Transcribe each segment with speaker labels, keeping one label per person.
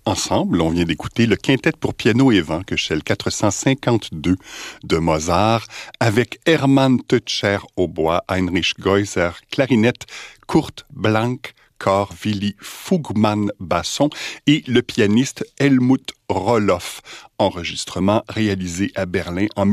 Speaker 1: Ensemble, on vient d'écouter le quintet pour piano et vent, Köchel 452 de Mozart, avec Hermann Teutscher au bois, Heinrich Geuser, clarinette, Kurt Blank, cor, Willy Fugmann, basson, et le pianiste Helmut Rohloff. Enregistrement réalisé à Berlin en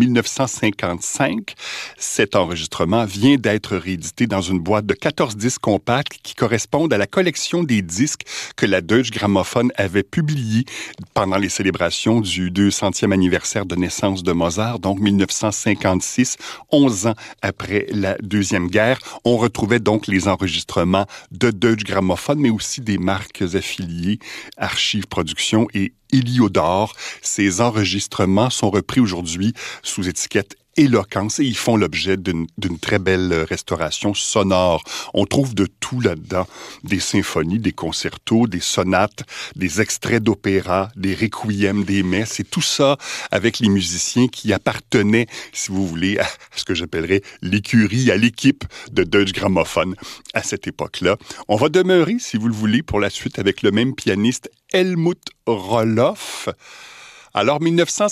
Speaker 1: 1955. Cet enregistrement vient d'être réédité dans une boîte de 14 disques compacts qui correspondent à la collection des disques que la Deutsche Grammophon avait publiés pendant les célébrations du 200e anniversaire de naissance de Mozart, donc 1956, 11 ans après la Deuxième Guerre. On retrouvait donc les enregistrements de Deutsche Grammophon, mais aussi des marques affiliées, Archives Productions et Héliodore. Ces enregistrements sont repris aujourd'hui sous étiquette Éloquence et ils font l'objet d'une très belle restauration sonore. On trouve de tout là-dedans, des symphonies, des concertos, des sonates, des extraits d'opéra, des requiems, des messes, et tout ça avec les musiciens qui appartenaient, si vous voulez, à ce que j'appellerais l'écurie, à l'équipe de Deutsche Grammophon à cette époque-là. On va demeurer, si vous le voulez, pour la suite avec le même pianiste Helmut Rohloff. Alors,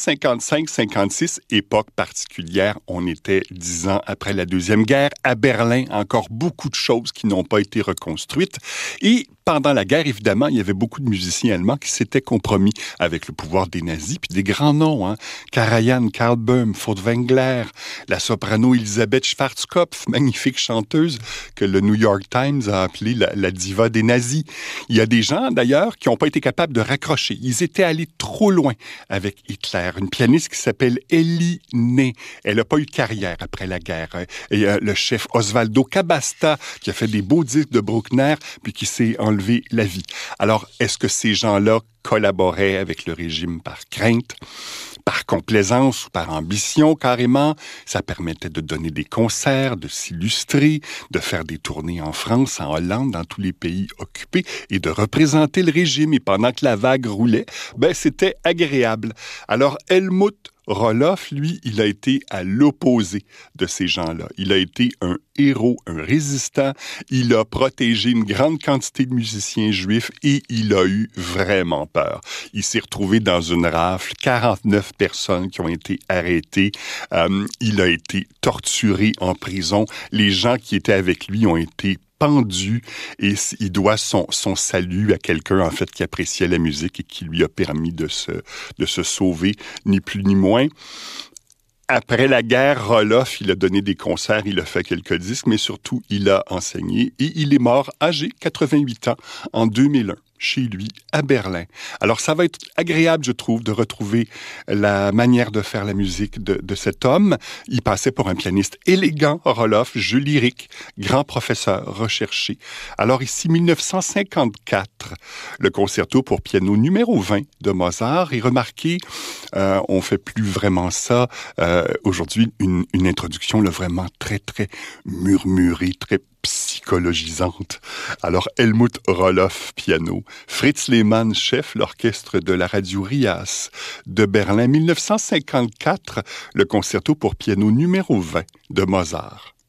Speaker 1: 1955-56, époque particulière, on était 10 ans après la Deuxième Guerre. À Berlin, encore beaucoup de choses qui n'ont pas été reconstruites. Et pendant la guerre, évidemment, il y avait beaucoup de musiciens allemands qui s'étaient compromis avec le pouvoir des nazis, puis des grands noms, hein. Karajan, Karl Böhm, Furtwängler, la soprano Elisabeth Schwarzkopf, magnifique chanteuse que le New York Times a appelée la diva des nazis. Il y a des gens, d'ailleurs, qui n'ont pas été capables de raccrocher. Ils étaient allés trop loin avec Hitler. Une pianiste qui s'appelle Ellie Ney. Elle n'a pas eu de carrière après la guerre. Et le chef Osvaldo Cabasta, qui a fait des beaux disques de Bruckner, puis qui s'est enlevé la vie. Alors, est-ce que ces gens-là collaboraient avec le régime par crainte, par complaisance ou par ambition carrément? Ça permettait de donner des concerts, de s'illustrer, de faire des tournées en France, en Hollande, dans tous les pays occupés et de représenter le régime. Et pendant que la vague roulait, c'était agréable. Alors Helmut Rohloff, lui, il a été à l'opposé de ces gens-là. Il a été un héros, un résistant. Il a protégé une grande quantité de musiciens juifs et il a eu vraiment peur. Il s'est retrouvé dans une rafle, 49 personnes qui ont été arrêtées. Il a été torturé en prison. Les gens qui étaient avec lui ont été pendu et il doit son salut à quelqu'un en fait qui appréciait la musique et qui lui a permis de se sauver, ni plus ni moins. Après la guerre, Rohloff, il a donné des concerts, il a fait quelques disques, mais surtout, il a enseigné et il est mort âgé, 88 ans, en 2001. Chez lui, à Berlin. Alors, ça va être agréable, je trouve, de retrouver la manière de faire la musique de cet homme. Il passait pour un pianiste élégant, Rohloff, jeu lyrique, grand professeur, recherché. Alors ici, 1954, le concerto pour piano numéro 20 de Mozart. Et remarquez, on fait plus vraiment ça. Aujourd'hui, une introduction là, vraiment très, très murmurée, très psychologisante. Alors, Helmut Rohloff, piano. Fritz Lehmann, chef, l'orchestre de la radio Rias de Berlin. 1954, le concerto pour piano numéro 20 de Mozart.